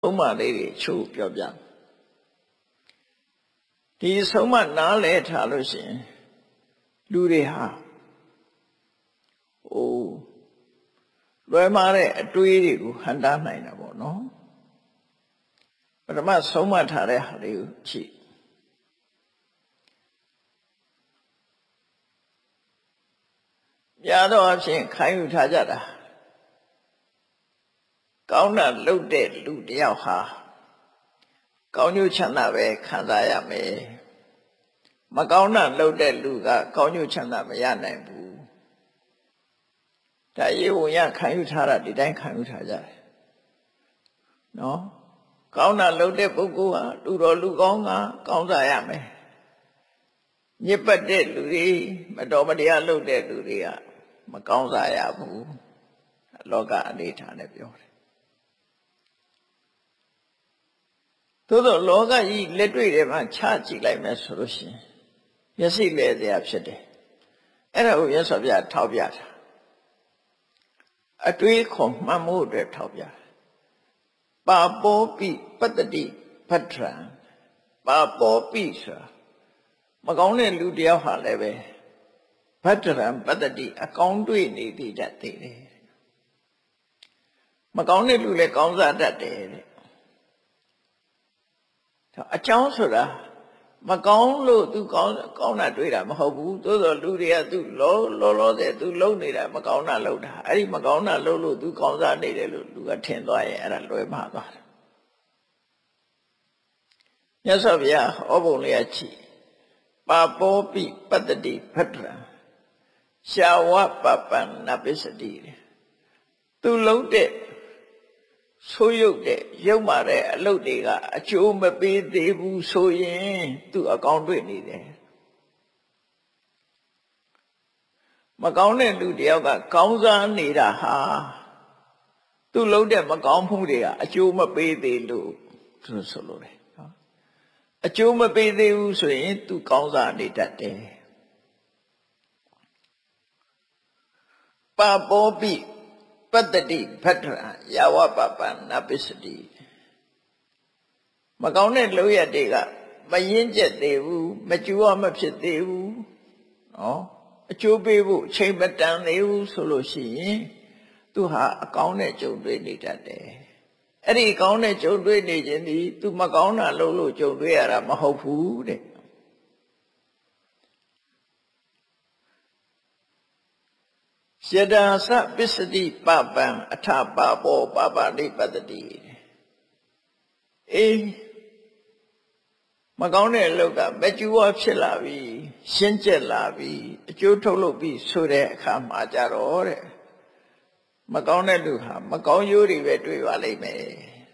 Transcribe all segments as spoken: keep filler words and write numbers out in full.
ဆုံးမလေးတွေချိုးပြောပြဒီဆုံးမနားလဲထားလို့ရှိရင်လူတွေဟာဟိုလွယ်မာတဲ့အတွေးတွေကိုဟန်တားနိုင်တာပေါ့နော်ပထမဆုံးမထားတဲ့ဟာလေးကိုကြည့်များသောအားဖြင့်ခိုင်းယူထားကြတာကောင်းတာလုပ်တဲ့လူတယောက်ဟာကောင်းကျိုးချမ်းသာပဲခံစားရမယ်မကောင်းတာလုပ်တဲ့လူကကောင်းကျိုးချမ်းသာမရနိုင်ဘူးဒါရေဝင်ရခံယူထားတာဒီတိုင်းခံယူထားကြတယ်နော်ကောင်းတာလုပ်တဲ့ပုဂ္ဂိုလ်ဟာလူတော်လူကောင်းကကောင်းစားရမယ်ညစ်ပတ်တဲ့လူတွေမတော်မတရားလုပ်တဲ့လူတွေကမကောင်းစားရဘူးလောကအနေထားနဲ့ပြောတယ်သို့သောလောကကြီးလက်တွေ့တွေမှာချကြည့်လိုက်မယ်ဆိုလို့ရှိရင်မျက်စိလဲစရာဖြစ်တယ်အဲ့ဒါကိုရသော်ပြထောက်ပြတာအတွေးခေါ်မှတ်မှုအတွက်ထောက်ပြတာပါပောပိပတ္တိပဋ္ဌာန်ပါပောပိဆိုတာမကောင်းတဲ့လူတယောက်ဟာလည်းပဲပဋ္ဌာန်ပတ္တိအကောင်းတွေ့နေသေးတတ်သေးတယ်မကောင်းတဲ့လူလည်းကောင်းစားတတ်တယ်တဲ့အကြောင်းဆိုတာမကောင်းလို့သူကောင်းကောင်းတာတွေ့တာမဟုတ်ဘူးသို့သောလူတွေကသူလောလောလောတဲ့သူလုံနေတာမကောင်းတာလုံတာအဲ့ဒီမကောင်းတာလုံလို့သူကောင်းစားနေတယ်လို့လူကထင်သွားရင်အဲ့ဒါလွဲမှားသွားတယ်မြတ်စွာဘုရားဟောပုံလေးကကြည့်ပါပောပိပတ္တိပဋ္ဌာန်ရှာဝပပန္နပစ္စတိသူလုံးတဲ့ဆိုးရုပ်တဲ့ရုပ်မာတဲ့အလုပ်တွေကအကျိုးမပေးသေးဘူးဆိုရင်သူအကောင်းတွေ့နေတယ်မကောင်းတဲ့လူတယောက်ကကောင်းစားနေတာဟာသူလုပ်တဲ့မကောင်းမှုတွေကအကျိုးမပေးသေးလို့သူဆိုလို့တယ်နော်အကျိုးမပေးသေးဘူးဆိုရင်သူကောင်းစားနေတတ်တယ်ပါပောပိပတ္တိပဋ္ဌာန်ယာဝပပန္နပစ္စတိမကောင်းတဲ့လုပ်ရတွေကမရင့်ကျက်သေးဘူးမကြွားမဖြစ်သေးဘူးနော်အကျိုးပေးဖို့အချိန်မတန်သေးဘူးဆိုလို့ရှိရင်သူဟာအကောင်းနဲ့ကြုံတွေ့နေတတ်တယ်အဲ့ဒီအကောင်းနဲ့ကြုံတွေ့နေခြင်းဒီသူမကောင်းတာလုပ်လို့ကြုံတွေ့ရတာမဟုတ်ဘူးတဲ့ယတံသပစ္စတိပပံအထပပောပပတိပတ္တိအေးမကောင်းတဲ့အလုပ်ကမကြွားဖြစ်လာပြီရှင်းကျက်လာပြီအကျိုးထုတ်လုပ်ပြီဆိုတဲ့အခါမှာကြတော့တဲ့မကောင်းတဲ့လူဟာမကောင်းရိုးတွေပဲတွေ့ပါလိမ့်မယ်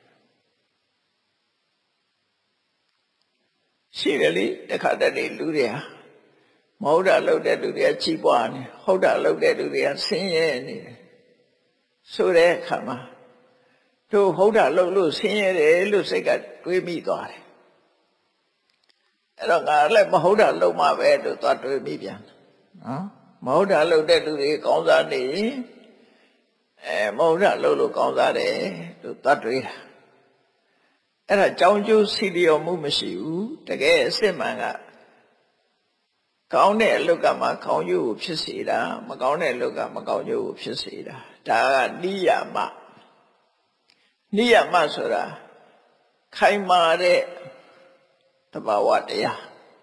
ရှိတယ်လေတခါတည်းလူတွေဟာမဟုတ်တာလုပ်တဲ့လူတွေကချီးပွားနေဟုတ်တာလုပ်တဲ့လူတွေကဆင်းရဲနေတယ်ဆိုတဲ့အခါမှာတို့ဟုတ်တာလုပ်လို့ဆင်းရဲတယ်လို့စိတ်ကတွေးမိသွားတယ်အဲ့တော့ငါလည်းမဟုတ်တာလုပ်မှပဲလို့သွားတွေးမိပြန်နော်မဟုတ်တာလုပ်တဲ့လူတွေကောင်းစားနေအဲမဟုတ်တာလုပ်လို့ကောင်းစားတယ်လို့သွားတွေးတာအဲ့ဒါကြောင်းကျိုးစီလျော်မှုမရှိဘူးတကယ်အစစ်မှန်ကကောင်းတဲ့အလုပ်ကမှကောင်းကျိုးကိုဖြစ်စေတာမကောင်းတဲ့အလုပ်ကမကောင်းကျိုးကိုဖြစ်စေတာဒါကနိယမနိယမဆိုတာခိုင်မာတဲ့သဘာဝတရား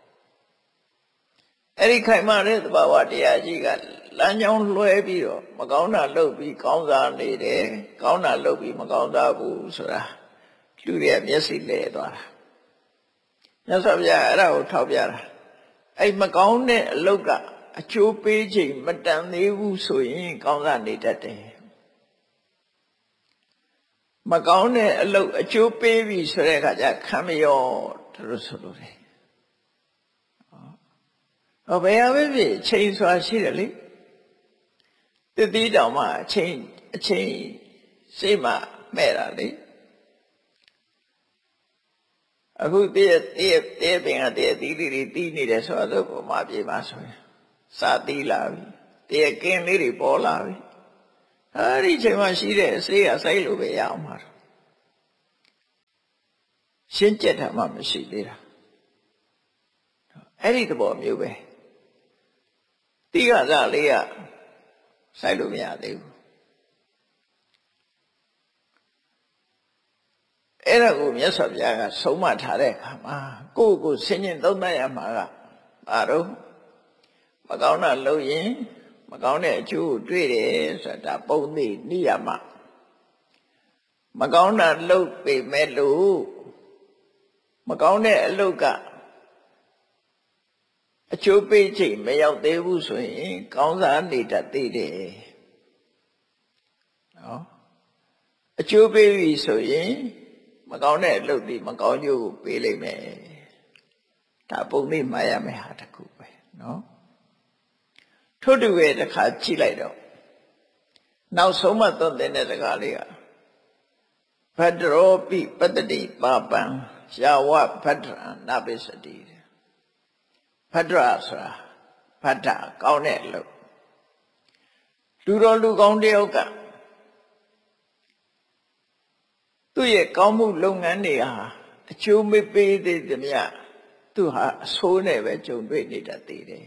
အဲ့ဒီခိုင်မာတဲ့သဘာဝတရားကြီးကလမ်းကြောင်းလွှဲပြီးတော့မကောင်းတာလုပ်ပြီးကောင်းစားနေတယ်ကောင်းတာလုပ်ပြီးမကောင်းစားဘူးဆိုတာလူတွေကမျက်စိလဲသွားတာမြတ်စွာဘုရားအဲ့ဒါကိုထောက်ပြတာအဲ့မကောင်းတဲ့အလုပ်ကအကျိုးပေးချိန်မတန်သေးဘူးဆိုရင်ကောင်းစားနေတတ်တယ်မကောင်းတဲ့အလုပ်အကျိုးပေးပြီဆိုတဲ့အခါကျခံမရောတို့ဆိုလို့တယ်ဟောဘယ်ဟာပဲဖြစ်ချိန်စွာရှိတယ်လေတတိတောင်မှအချိန်အချိန်စိတ်မှမဲ့တာလေအခုတည့်တည့်တည့်ပင်ကတည့်သီးလေးတွေတီးနေတယ်ဆိုတော့ပုံမှန်ပြေပါဆိုရင်စာတီးလာပြီတည့်ကင်းလေးတွေပေါ်လာပြီအဲဒီချိန်မှရှိတဲ့အစေးကစိုက်လို့ပဲရအောင်မှာရှင်းကျက်တာမှမရှိသေးတာအဲ့ဒီသဘောမျိုးပဲတိကစားလေးကစိုက်လို့မရသေးဘူးအဲ့ဒါကိုမြတ်စွာဘုရားကဆုံးမထားတဲ့အခါမှာကိုယ့်ကိုယ်ဆင်ញင်သုံးသပ်ရမှာကဘာတော့မကောင်းတာလုပ်ရင်မကောင်းတဲ့အကျိုးကိုတွေ့တယ်ဆိုတာပုံသိနိယမမကောင်းတာလုပ်ပေမဲ့လို့မကောင်းတဲ့အလုပ်ကအကျိုးပေးချိန်မရောက်သေးဘူးဆိုရင်ကောင်းစားနေတတ်သေးတယ်နော်အကျိုးပေးပြီဆိုရင်မကောင်းတဲ့အလုပ်ဒီမကောင်းကျိုးကိုပေးလိုက်မယ်ဒါပုံသိမှားရမယ်ဟာတခုပဲနော်ထို့တူပဲတစ်ခါကြည့်လိုက်တော့နောက်ဆုံးမှသွန်သင်တဲ့စကားလေးကဘဒ္ဒရောပိပတ္တိပါပံယာဝဘဒ္ဒရနာပိစတိဘဒ္ဒရာဆိုတာဘဒ္ဒကောင်းတဲ့အလုပ်လူတော်လူကောင်းတယောက်ကသူ့ရဲ့ကောင်းမှုလုပ်ငန်းတွေဟာအကျိုးမပေးသေးသမျှသူဟာအဆိုးနဲ့ပဲကြုံတွေ့နေတတ်သေးတယ်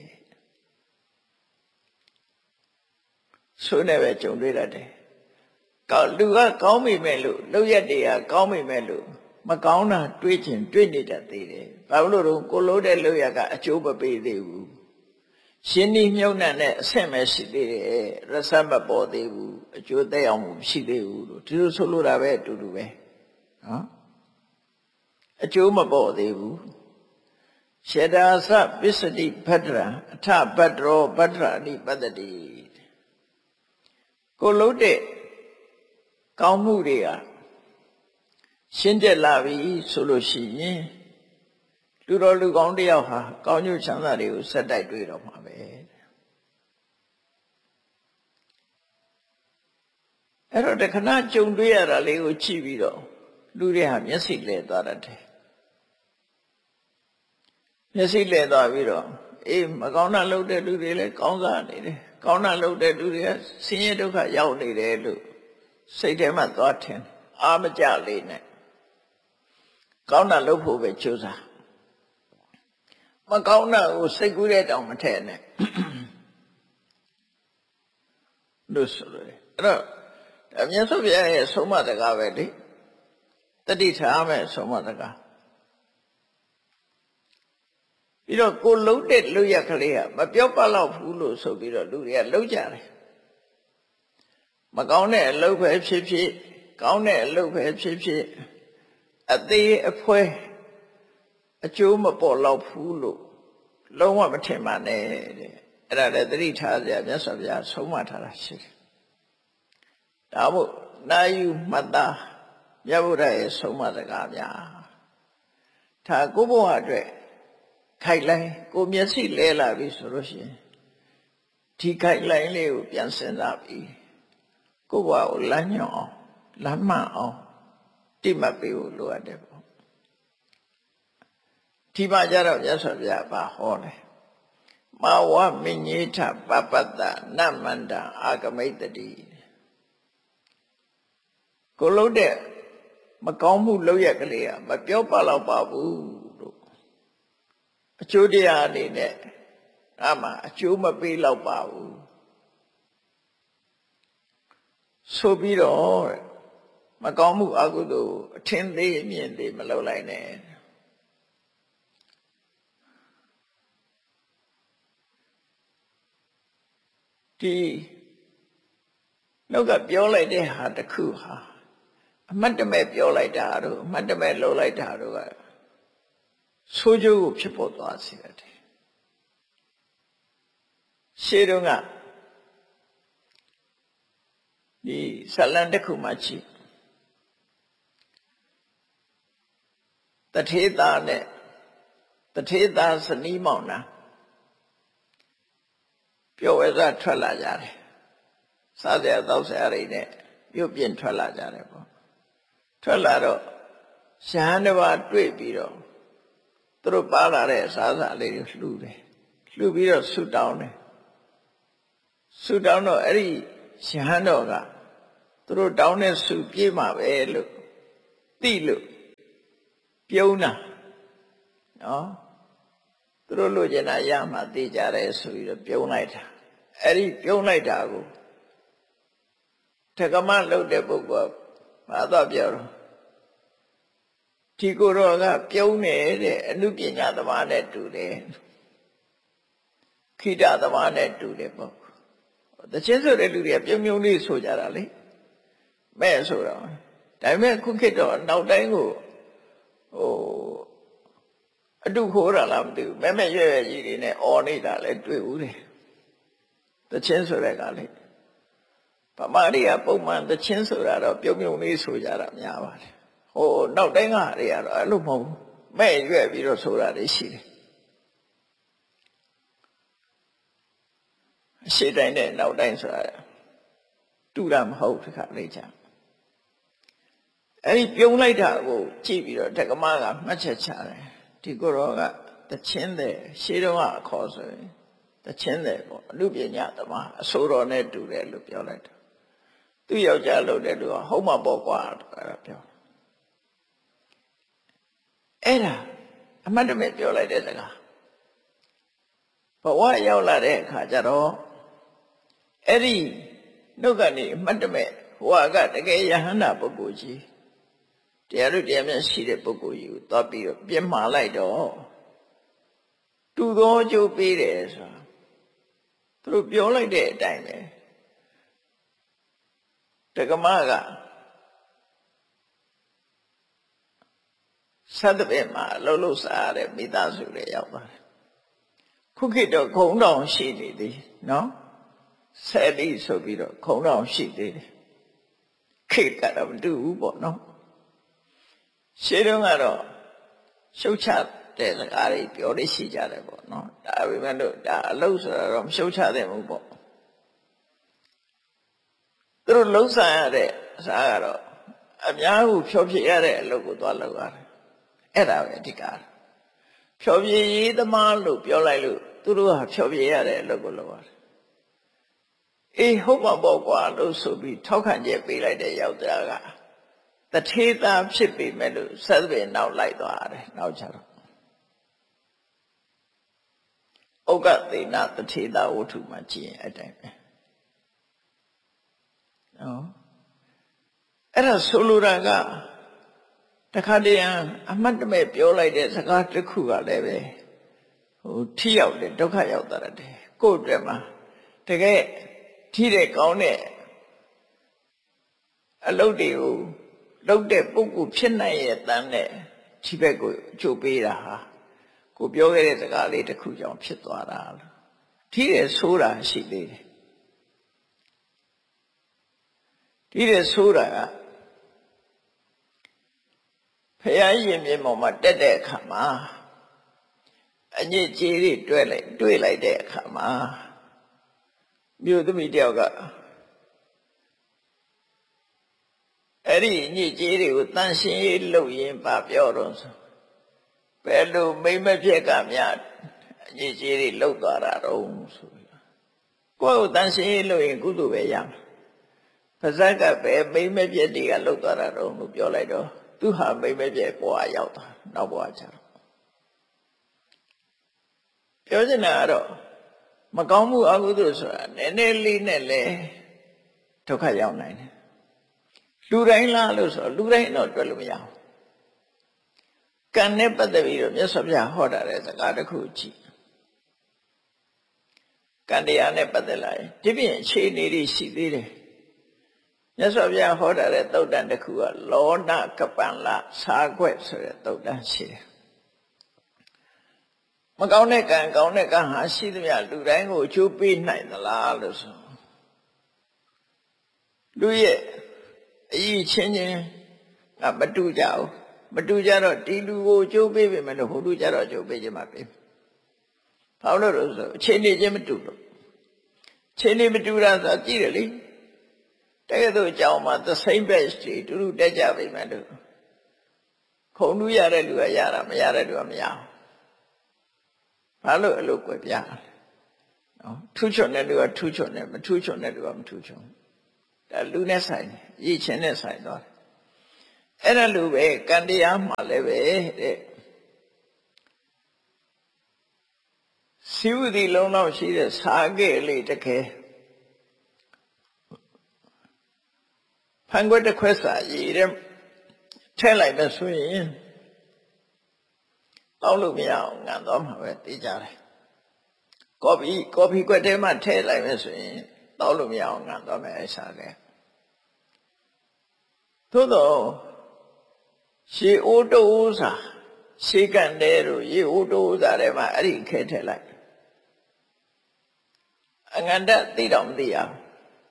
ဆိုးနဲ့ပဲကြုံတွေ့တတ်တယ်ကောင်းလူကကောင်းမိမဲ့လို့လုပ်ရက်တွေကကောင်းမိမဲ့လို့မကောင်းတာတွေးချင်တွေးနေတတ်သေးတယ်ဘာလို့လို့ကိုလို့တဲ့လုပ်ရက်ကအကျိုးမပေးသေးဘူးရှင်းနှီးမြုပ်နှံတဲ့အဆင့်ပဲရှိသေးတယ်ရစမပေါ်သေးဘူးအကျိုးသက်ရောက်မှုမရှိသေးဘူးလို့ဒီလိုဆိုလိုတာပဲအတူတူပဲနော်အကျိုးမပေါ်သေးဘူးရှေတာသပစ္စတိဘဒ္ဒရာအထဘဒ္ဒရောဘဒ္ဒရာနိပတ္တိကိုလို့တဲ့ကောင်းမှုတွေကရှင်းကျက်လာပြီဆိုလို့ရှိရင်လူတော်လူကောင်းတယောက်ဟာကောင်းကျိုးချမ်းသာတွေကိုဆက်တိုက်တွေ့တော့မှာပဲအဲ့တော့တခဏကြုံတွေ့ရတာလေးကိုကြည့်ပြီးတော့လူတွေဟာမျက်စိလဲသွားတတ်တယ်မျက်စိလဲသွားပြီးတော့အေးမကောင်းတာလုပ်တဲ့လူတွေလည်းကောင်းစားနေတယ်ကောင်းတာလုပ်တဲ့လူတွေကဆင်းရဲဒုက္ခရောက်နေတယ်လို့စိတ်ထဲမှာသွားထင်အာမကြလေးနဲ့ကောင်းတာလုပ်ဖို့ပဲကြိုးစားမကောင်းတာကိုစိတ်ကူးတဲ့တောင်မထည့်နဲ့လို့ဆိုလို့အဲ့တော့အမြတ်စွာဘုရားရဲ့ဆုံးမစကားပဲလေတတိထားမယ်ဆုံးမစကားပြီးတော့ကိုလုံးတဲ့လူရက်ကလေးကမပြောပလောက်ဘူးလို့ဆိုပြီးတော့လူတွေကလှုပ်ကြတယ်မကောင်းတဲ့အလုပ်ပဲဖြစ်ဖြစ်ကောင်းတဲ့အလုပ်ပဲဖြစ်ဖြစ်အသေးအဖွဲအကျိုးမပေါ်လောက်ဘူးလို့လုံးဝမထင်ပါနဲ့တဲ့အဲ့ဒါလည်းသတိထားကြမြတ်စွာဘုရားဆုံးမထားတာရှိတယ်ဒါမို့နာယူမှတ်သားမြတ်ဗုဒ္ဓရဲ့ဆုံးမစကားများဒါကိုဘဝအတွက်ခိုက်လိုက်ကိုမျက်စိလဲလာပြီဆိုလို့ရှိရင်ဒီခိုက်လိုက်လေးကိုပြန်စဉ်းစားပြီးကိုဘဝကိုလမ်းညွှန်အောင်လမ်းမှန်အောင်တိမှတ်ပေးဖို့လိုအပ်တယ်ပေါ့ဒီမှာကြတော့မြတ်စွာဘုရားပါဟောတယ်မဝမညေထပပတ္တနမန္တအာဂမိတ္တိကိုလို့တဲ့မကောင်းမှုလုပ်ရကလေးကမပြောပါတော့ပါဘူးလို့အကျိုးတရားအနေနဲ့အမှအကျိုးမပေးတော့ပါဘူးဆိုပြီးတော့မကောင်းမှုအကုသိုလ်အထင်သေးအမြင်သေးမလုပ်လိုက်နဲ့ဒီနောက်ကပြောလိုက်တဲ့ဟာတစ်ခုဟာအမတ်တမဲ့ပြောလိုက်တာတို့အမတ်တမဲ့လုပ်လိုက်တာတို့ကဆိုးကျိုးကိုဖြစ်ပေါ်သွားစေတယ်ရှေးတုန်းကဒီဇလံတစ်ခုမှကြည့်တထေသားနဲ့တထေသားဇနီးမောင်နှံပျော်ဝဲစားထွက်လာကြတယ်စားစရာတောက်စရာတွေနဲ့ပြုတ်ပြင်ထွက်လာကြတယ်ပေါ့ထွက်လာတော့ရဟန်းတစ်ပါးတွေ့ပြီးတော့သူတို့ပါလာတဲ့အစားအစာလေးတွေလှူတယ်လှူပြီးတော့ဆုတောင်းတယ်ဆုတောင်းတော့အဲ့ဒီရဟန်းတော်ကသူတို့တောင်းတဲ့ဆုပြေးမှာပဲလို့သိလို့ပြုံးတာနော်သူတို့လိုချင်တာရမှသိကြတယ်ဆိုပြီးတော့ပြုံးလိုက်တာအဲ့ဒီပြုံးလိုက်တာကိုတက္ကမလှုပ်တဲ့ပုဂ္ဂိုလ်ကဘာတော့ပြောတော့ဒီကိုယ်တော်ကပြုံးနေတဲ့အနုပညာသမားနဲ့တူတယ်ခိတသမားနဲ့တူတယ်ပေါ့တချင်းဆိုတဲ့လူတွေကပြုံးပြုံးလေးဆိုကြတာလေမဲ့ဆိုတော့ဒါပေမဲ့ခုခေတ်တော့နောက်တိုင်းကိုဟိုအတုခိုးတာလားမသိဘူးမဲမဲရွဲ့ရွဲ့ကြီးတွေနဲ့အော်နေတာလဲတွေ့ဦးတယ်တချင်းဆိုတဲ့ကလေဗမာတွေကပုံမှန်တချင်းဆိုတာတော့ပြုံးပြုံးလေးဆိုကြတာများပါတယ်ဟိုနောက်တိုင်းကတွေကတော့အဲ့လိုမဟုတ်ဘူးမဲ့ရွဲ့ပြီးတော့ဆိုတာတွေရှိတယ်အရှိတိုင်းနဲ့နောက်တိုင်းဆိုတာတူတာမဟုတ်တခါလေးချအဲ့ဒီပြုံးလိုက်တာကိုကြည့်ပြီးတော့တက္ကမကမှတ်ချက်ချတယ်ဒီကိုယ်တော်ကတချင်းတဲ့ရှေးတုန်းကအခေါ်ဆိုရင်တချင်းတဲ့ပေါ့အနုပညာသမားအစိုးတော်နဲ့တူတယ်လို့ပြောလိုက်တယ်သူယောက်ျားလို့တဲ့လူကဟုတ်မှာပေါ့ကွာအဲ့ဒါပြောအဲ့ဒါအမှတ်တမဲ့ပြောလိုက်တဲ့စကားဘဝရောက်လာတဲ့အခါကျတော့အဲ့ဒီနှုတ်ကနေအမှတ်တမဲ့ဟိုကတကယ်ယဟန္တာပုဂ္ဂိုလ်ကြီးတရားတို့တရားမြတ်ရှိတဲ့ပုဂ္ဂိုလ်ကြီးကိုသွားပြီးတော့ပြစ်မှားလိုက်တော့တူသောအကျိုးပေးတယ်ဆိုတာသူတို့ပြောလိုက်တဲ့အတိုင်းပဲတက္ကမကသတ္တပင်မှာအလုံးလုံးစားရတဲ့မိသားစုတွေရောက်သွားတယ်ခုခေတ်တော့ခုံတောင်ရှိနေသေးနော်ဆယ်လီဆိုပြီးတော့ခုံတောင်ရှိသေးတယ်ခေတ်ကတော့မတူဘူးပေါ့နော်ရှေးတုန်းကတော့ရှုတ်ချတဲ့စကားတွေပြောလို့ရှိကြတယ်ပေါ့နော်ဒါပေမဲ့လို့ဒါအလုပ်ဆိုတော့မရှုတ်ချသင့်ဘူးပေါ့သူတို့လှုပ်ဆန်ရတဲ့အစားကတော့အများကိုဖြောပြရတဲ့အလုပ်ကိုသွားလုပ်ရတယ်အဲ့ဒါပဲအဓိကဖြောပြရေးသမားလို့ပြောလိုက်လို့သူတို့ကဖြောပြရတဲ့အလုပ်ကိုလုပ်ရတယ်အေးဟုတ်မှာပေါ့ကွာလို့ဆိုပြီးထောက်ခံချက်ပေးလိုက်တဲ့ယောက်ျားကတထေသားဖြစ်ပေမဲ့လို့သတ္တပင်နောက်လိုက်သွားတယ်နောက်ကြတော့ဩကသေနတထေသားဝတ္ထုမှာကြည့်ရင်အတိုင်းပဲနော်အဲ့ဒါဆိုလိုတာကတခါတည်းအမှတ်တမဲ့ပြောလိုက်တဲ့စကားတစ်ခုကလည်းပဲဟိုထိရောက်တယ်ဒုက္ခရောက်တာတဲ့ကိုယ့်အတွက်မှာတကယ်ထိတဲ့ကောင်းတဲ့အလုပ်တွေကိုလုပ်တဲ့ပုဂ္ဂိုလ်ဖြစ်နိုင်ရဲ့တန်းနဲ့ဒီဘက်ကိုအကျိုးပေးတာဟာကိုပြောခဲ့တဲ့စကားလေးတစ်ခုကြောင့်ဖြစ်သွားတာလို့ထိတယ်ဆိုတာရှိသေးတယ်ထိတယ်ဆိုတာကဖရာရင်မြေပေါ်မှာတက်တဲ့အခါမှာအညစ်အကြေးတွေတွေ့လိုက်တွေ့လိုက်တဲ့အခါမှာမြို့သမီးတယောက်ကအဲ့ဒီညစ်ကြေးတွေကိုတန်ရှင်းရေးလုပ်ရင်းပါပြောတော့ဆိုဘယ်လိုမိမ့်မပြက်ကများညစ်ကြေးတွေလုပ်သွားတာတော့ဆိုပြီးကိုယ့်ကိုတန်ရှင်းရေးလုပ်ရင်ကုသိုလ်ပဲရမယ်ပါဇက်ကပဲမိမ့်မပြက်တွေကလုပ်သွားတာတော့လို့ပြောလိုက်တော့သူဟာမိမ့်မပြက်ဘဝရောက်သွားနောက်ဘဝကျတော့ပြောချင်တာကတော့မကောင်းမှုအကုသိုလ်ဆိုတာနည်းနည်းလေးနဲ့လေဒုက္ခရောက်နိုင်တယ်လူတိုင်းလားလို့ဆိုလူတိုင်းတော့တွေ့လို့မရဘူးကံနဲ့ပတ်သက်ပြီးတော့မြတ်စွာဘုရားဟောတာတဲ့စကားတစ်ခုကြည့်ကံတရားနဲ့ပတ်သက်လာရင်ဒီပြင်အခြေအနေတွေရှိသေးတယ်မြတ်စွာဘုရားဟောတာတဲ့သုတ်တန်တစ်ခုကလောနကပံလစာခွက်ဆိုတဲ့သုတ်တန်ရှိတယ်မကောင်းတဲ့ကံကောင်းတဲ့ကံဟာရှိသမျှလူတိုင်းကိုအကျိုးပေးနိုင်သလားလို့ဆိုလူရဲ့အရေးချင်းချင်းကမတူကြဘူးမတူကြတော့ဒီလူကိုအကျိုးပေးပေမဲ့လို့ဟိုလူကြတော့အကျိုးပေးခြင်းမပေးဘာလို့လဲဆိုအချိန်နေချင်းမတူလို့ချိန်နေမတူတာဆိုကြည့်တယ်လေတကယ်တော့အကြောင်းမှာ the same batch တွေတူတူတက်ကြပေမဲ့လို့ခုံလူရတဲ့လူကရတာမရတဲ့လူကမရဘူးဘာလို့အဲ့လိုကွယ်ပြားနော်ထူးချွန်တဲ့လူကထူးချွန်တယ်မထူးချွန်တဲ့လူကမထူးချွန်ဒါလူနဲ့ဆိုင်ရည်ချင်းနဲ့ဆိုင်သွားတယ်အဲ့ဒါလိုပဲကံတရားမှာလည်းပဲတဲ့စီဝတိလုံးလောက်ရှိတဲ့စားခဲ့လေးတခဲဖန်ခွက်တစ်ခွက်စာရည်တဲ့ထည့်လိုက်လို့ဆိုရင်တောက်လို့မရအောင်ငံသွားမှာပဲသိကြတယ်ကော်ဖီကော်ဖီခွက်ထဲမှာထည့်လိုက်လို့ဆိုရင်တောက်လို့မရအောင်ငံသွားမယ်အဲ့စားခဲ့သို့တော့ရှေးအိုးတိုးစာရှေးကန်တဲ့တို့ရေအိုးတိုးစာထဲမှာအဲ့ဒီခဲထည့်လိုက်အငန္တသိတော့မသိရဘူး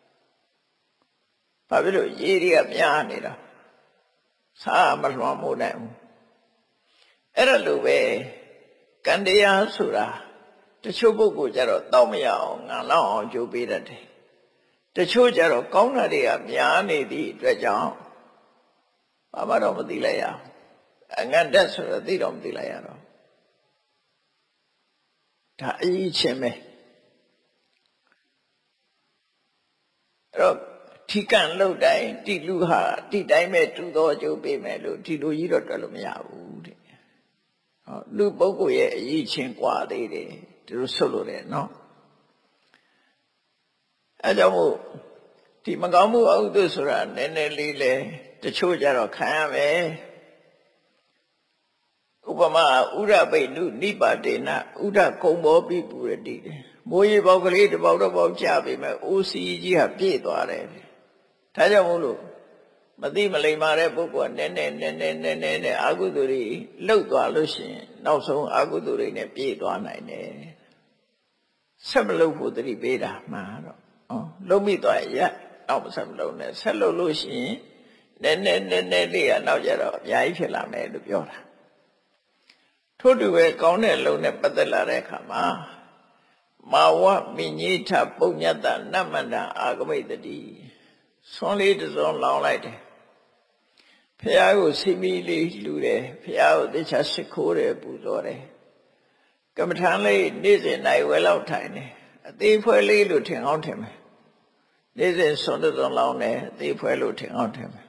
ဘာဖြစ်လို့ရေတွေကများနေတာစားမလွှမ်းမိုးနိုင်ဘူးအဲ့ဒါလိုပဲကံတရားဆိုတာတချို့ပုဂ္ဂိုလ်ကြတော့တောက်မရအောင်ငံလောက်အောင်ကြိုးပေးတတ်တယ်တချို့ကြတော့ကောင်းတာတွေကများနေသည့်အတွက်ကြောင့်ဘာမှတော့မသိလိုက်ရအောင်အငန္တဆိုတော့သိတော့မသိလိုက်ရတော့ဒါအရေးချင်းပဲအဲ့တော့ထိကန်လို့တိုင်းတိလူဟာတိတိုင်းပဲတူသောအကျိုးပေးမယ်လို့ဒီလိုကြီးတော့တွက်လို့မရဘူးတဲ့ဟောလူပုဂ္ဂိုလ်ရဲ့အရေးချင်းกว่าသေးတယ်သူတို့ဆုတ်လို့တယ်နော်အဲကြောင့်မို့ဒီမကောင်းမှုအဟုတုဆိုတာနည်းနည်းလေးလဲတချို့ကြတော့ခံရမယ်ဥပမာဥရပိနုနိပါတေနဥဒကုံဘောပိပုရတိမိုးရေပေါက်ကလေးတစ်ပေါက်တစ်ပေါက်ချပြီမဲ့အိုးစီကြီးဟာပြည့်သွားတယ်ဒါကြောင့်မို့လို့မသိမလိမ္မာတဲ့ပုဂ္ဂိုလ်ကနည်းနည်းနည်းနည်းနည်းနည်းနဲ့အာဟုသူတွေလှုပ်သွားလို့ရှိရင်နောက်ဆုံးအာဟုသူတွေနဲ့ပြည့်သွားနိုင်တယ်ဆက်မလှုပ်ဖို့တတိပေးတာမှန်တော့ဩလှုပ်မိသွားရနောက်မဆက်မလှုပ်နဲ့ဆက်လှုပ်လို့ရှိရင်နည်းနည်းနည်းနည်းလေးကနောက်ကြတော့အများကြီးဖြစ်လာမယ်လို့ပြောတာထို့တူပဲကောင်းတဲ့လုံနဲ့ပတ်သက်လာတဲ့အခါမှာမာဝမိညိထပုညတ္တနမန္တအာဂမိတတိဆွန်လေးတစ်စုံလောင်းလိုက်တယ်ဖះကိုစီမီလေးလှူတယ်ဖះကိုသေချာရှ िख ိုးတယ်ပူဇော်တယ်ကမ္မထမ်းလေးနေ့စဉ်နိုင်ဝဲလောက်ထိုင်တယ်အသေးဖွဲလေးလို့ထင်အောင်ထင်မယ်နေ့စဉ်ဆွန်တစ်စုံလောင်းတယ်အသေးဖွဲလို့ထင်အောင်ထင်မယ်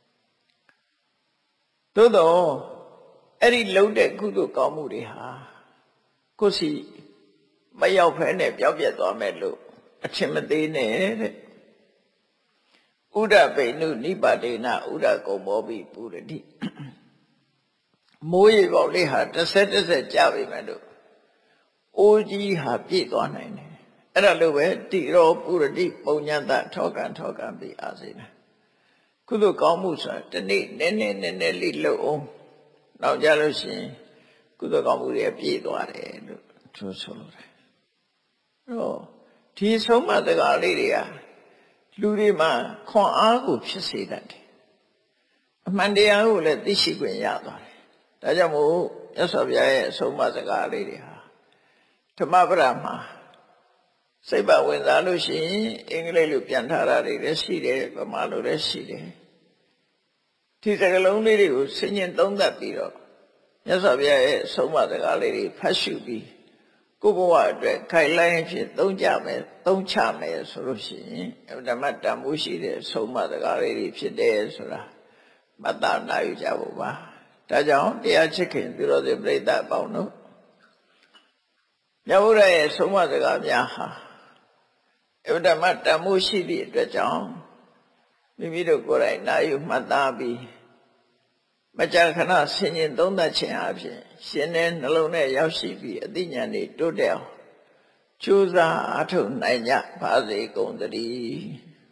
သို့တော့အဲ့ဒီလုံးတဲ့ကုသိုလ်ကောင်းမှုတွေဟာကိုယ်စီမရောက်ဖဲနဲ့ပြောင်းပြတ်သွားမယ်လို့အထင်မသေးနဲ့တဲ့ဥဒပိနုနိပါတေနဥဒကုံဘောပိပုရတိမိုးရေပေါက်လေးဟာတစ်ဆက်တစ်ဆက်ကြပြီမဲ့လို့အိုးကြီးဟာပြည့်သွားနိုင်တယ်အဲ့ဒါလိုပဲတိရောပုရတိပုံညတထောကံထောကံပိအာစေနကုသိုလ်ကောင်းမှုဆိုတာတနေ့နည်းနည်းနည်းနည်းလေးလှုပ်အောင်နောက်ကြလို့ရှိရင်ကုသိုလ်ကောင်းမှုတွေပြည့်သွားတယ်လို့သူဆိုလိုတယ်အဲ့တော့ဒီဆုံးမတကားလေးတွေကလူတွေမှာခွန်အားကိုဖြစ်စေတတ်တယ်အမှန်တရားကိုလည်းသိရှိခွင့်ရသွားတယ်ဒါကြောင့်မို့မြတ်စွာဘုရားရဲ့အဆုံးအမစကားလေးတွေဟာဓမ္မပဒမှာစိတ်ပါဝင်စားလို့ရှိရင်အင်္ဂလိပ်လိုပြန်ထားတာတွေလည်းရှိတယ်ဗမာလိုလည်းရှိတယ်ဒီစကားလုံးလေးတွေကိုဆင်ញင်သုံးသပ်ပြီးတော့မြတ်စွာဘုရားရဲ့အဆုံးအမစကားလေးတွေဖတ်ရှုပြီးကိုယ်ဘဝအတွက်ခိုင်လိုက်ဖြစ်သုံးကြမယ်သုံးချမယ်ဆိုလို့ရှိရင်ဓမ္မတန်ဖိုးရှိတဲ့အဆုံးအမစကားလေးတွေဖြစ်တယ်ဆိုတာမတ္တနာယူကြဖို့ပါဒါကြောင့်တရားချစ်ခင်သူတော်စင်ပြိဿအပေါင်းတို့မြတ်ဗုဒ္ဓရဲ့အဆုံးအမစကားများဟာဓမ္မတန်ဖိုးရှိသည့်အတွက်ကြောင့်မိမိတို့ကိုယ်တိုင်နာယူမှတ်သားပြီးမကြာခဏဆင်ញင်သုံးသပ်ခြင်းအပြင်ရှင်တဲ့နှလုံးနဲ့ရောက်ရှိပြီးအသိဉာဏ်တွေတိုးတက်အောင်ကြိုးစားအားထုတ်နိုင်ကြပါစေကုန်သတည်း